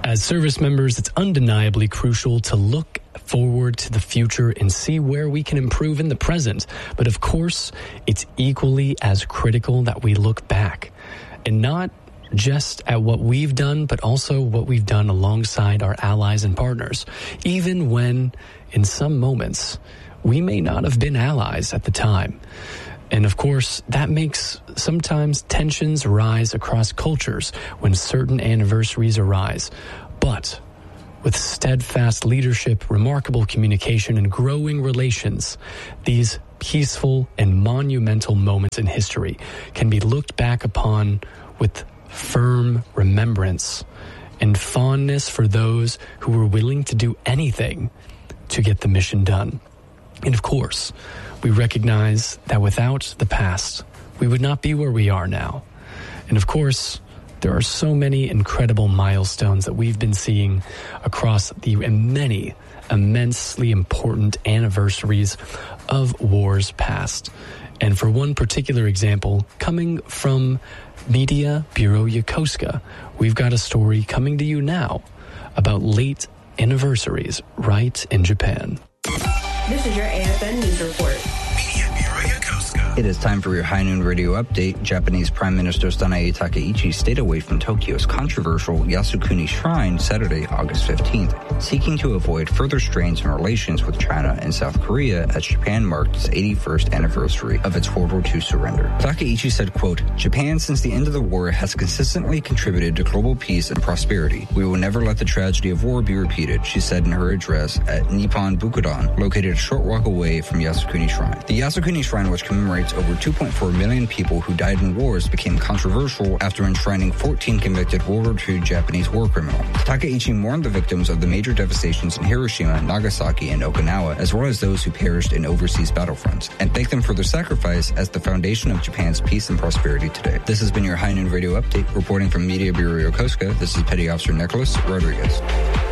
As service members, it's undeniably crucial to look forward to the future and see where we can improve in the present. But of course, it's equally as critical that we look back, and not just at what we've done, but also what we've done alongside our allies and partners, even when, in some moments, we may not have been allies at the time. And of course, that makes sometimes tensions rise across cultures when certain anniversaries arise. But with steadfast leadership, remarkable communication, and growing relations, these peaceful and monumental moments in history can be looked back upon with firm remembrance and fondness for those who were willing to do anything to get the mission done. And of course, we recognize that without the past, we would not be where we are now. And of course, there are so many incredible milestones that we've been seeing across the many immensely important anniversaries of wars past. And for one particular example, coming from Media Bureau Yokosuka, we've got a story coming to you now about late anniversaries right in Japan. This is your AFN News Report. Media Bureau Yokosuka. It is time for your High Noon Radio Update. Japanese Prime Minister Sanae Takaichi stayed away from Tokyo's controversial Yasukuni Shrine Saturday, August 15th, seeking to avoid further strains in relations with China and South Korea as Japan marked its 81st anniversary of its World War II surrender. Takaichi said, quote, "Japan, since the end of the war, has consistently contributed to global peace and prosperity. We will never let the tragedy of war be repeated," she said in her address at Nippon Bukodan, located a short walk away from Yasukuni Shrine. The Yasukuni Shrine, which commemorates over 2.4 million people who died in wars, became controversial after enshrining 14 convicted World War II Japanese war criminals. Takaichi mourned the victims of the major devastations in Hiroshima, Nagasaki, and Okinawa, as well as those who perished in overseas battlefronts, and thanked them for their sacrifice as the foundation of Japan's peace and prosperity today. This has been your High Noon Radio Update. Reporting from Media Bureau Yokosuka, this is Petty Officer Nicholas Rodriguez.